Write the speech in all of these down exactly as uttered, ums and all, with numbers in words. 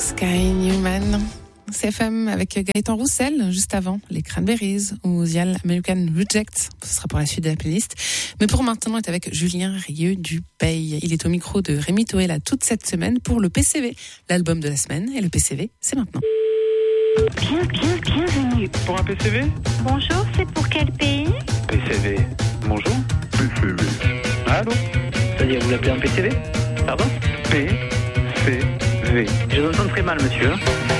Sky Newman. C F M avec Gaëtan Roussel, juste avant, les Cranberries ou The American Reject. Ce sera pour la suite de la playlist. Mais pour maintenant, on est avec Julien Rieu du Pays. Il est au micro de Rémi Toella toute cette semaine pour le P C V, l'album de la semaine. Et le P C V, c'est maintenant. Bien, bien, bienvenue. Pour un P C V ? Bonjour, c'est pour quel pays ? P C V. Bonjour. P C V. Allô ? C'est-à-dire, vous l'appelez un P C V ? Pardon ? P C V. Je vous entends très mal, monsieur.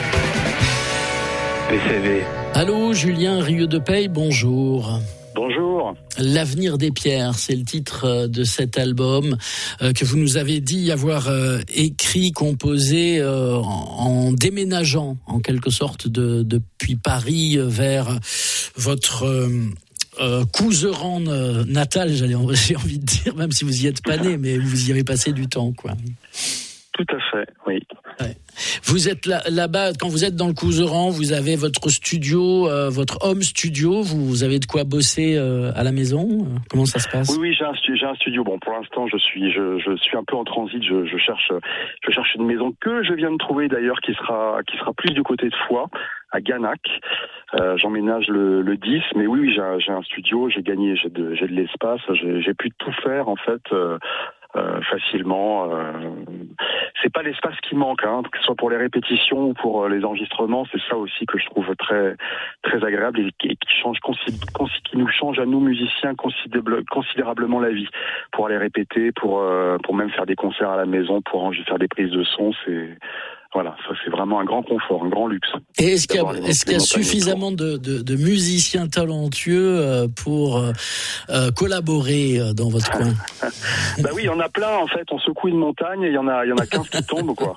P C V. Allô, Julien Rieu de Pays, bonjour. Bonjour. L'avenir des pierres, c'est le titre de cet album euh, que vous nous avez dit avoir euh, écrit, composé euh, en, en déménageant en quelque sorte de, depuis Paris vers votre euh, euh, Couserans natal, j'allais, j'ai envie de dire, même si vous y êtes pas né, mais vous y avez passé du temps, quoi. Tout à fait, oui. Ouais. Vous êtes là, là-bas, quand vous êtes dans le Couserans, vous avez votre studio, euh, votre home studio, vous, vous avez de quoi bosser euh, à la maison. Comment ça se passe ? Oui, oui, j'ai un, stu- j'ai un studio. Bon, pour l'instant, je suis, je, je suis un peu en transit. Je, je cherche, je cherche une maison que je viens de trouver d'ailleurs, qui sera, qui sera plus du côté de Foix, à Ganac. Euh, j'emménage le, le dix, mais oui, oui, j'ai un, j'ai un studio. J'ai gagné, j'ai de, j'ai de l'espace. J'ai, j'ai pu tout faire en fait. Euh, Euh, facilement. Euh, c'est pas l'espace qui manque, hein, que ce soit pour les répétitions ou pour euh, les enregistrements. C'est ça aussi que je trouve très très agréable et qui, qui change qui nous change à nous musiciens considérable, considérablement la vie. Pour aller répéter, pour euh, pour même faire des concerts à la maison, pour faire des prises de son, c'est voilà, ça c'est vraiment un grand confort, un grand luxe. Et est-ce qu'il y a, est-ce qu'il y a suffisamment de, de, de musiciens talentueux pour euh, collaborer dans votre coin ? Bah oui, il y en a plein en fait. On secoue une montagne et il y en a, il y en a quinze qui tombent quoi.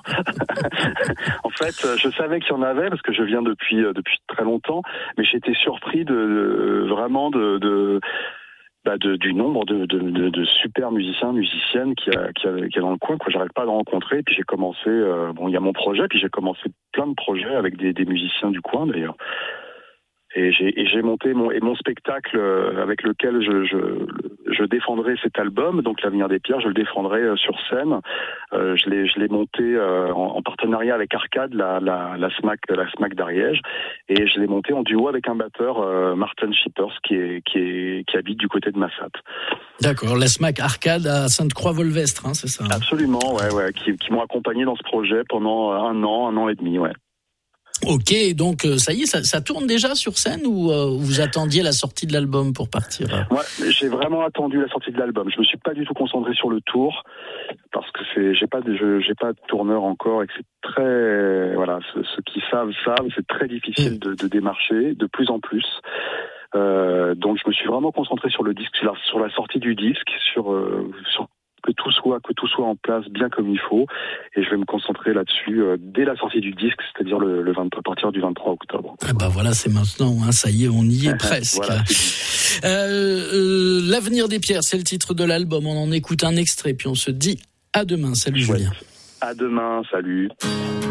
En fait, je savais qu'il y en avait parce que je viens depuis depuis très longtemps, mais j'étais surpris de, de vraiment de, de Bah de, du nombre de, de, de, de super musiciens, musiciennes qui a, qui a, qui a dans le coin, quoi. J'arrête pas d'en rencontrer. Et puis j'ai commencé, euh, bon, il y a mon projet, puis j'ai commencé plein de projets avec des, des musiciens du coin d'ailleurs. Et j'ai, et j'ai monté mon, et mon spectacle euh, avec lequel je, je, je défendrai cet album, donc L'Avenir des Pierres, je le défendrai euh, sur scène. Euh, je l'ai, je l'ai monté euh, en, en partenariat avec Arcade, la, la, la SMAC, la SMAC d'Ariège, et je l'ai monté en duo avec un batteur, euh, Martin Shippers, qui est, qui est, qui habite du côté de Massat. D'accord, la SMAC Arcade à Sainte-Croix-Volvestre, hein, c'est ça ? Hein ? Absolument, ouais, ouais, qui, qui m'ont accompagné dans ce projet pendant un an, un an et demi, ouais. Ok, donc ça y est, ça, ça tourne déjà sur scène ou euh, vous attendiez la sortie de l'album pour partir ? Moi, j'ai vraiment attendu la sortie de l'album. Je me suis pas du tout concentré sur le tour parce que c'est, j'ai pas de, je, j'ai pas de tourneur encore et que c'est très, voilà, ceux, ceux qui savent savent, c'est très difficile de, de démarcher, de plus en plus. Euh, donc je me suis vraiment concentré sur le disque, sur la, sur la sortie du disque, sur, euh, sur que tout soit que tout soit en place bien comme il faut, et je vais me concentrer là-dessus euh, dès la sortie du disque, c'est-à-dire le, le vingt, à partir du vingt-trois octobre. Ah bah voilà, c'est maintenant, hein, ça y est, on y est presque. Voilà, euh, euh, L'Avenir des Pierres, c'est le titre de l'album. On en écoute un extrait, puis on se dit à demain. Salut Chouette. Julien. À demain, salut.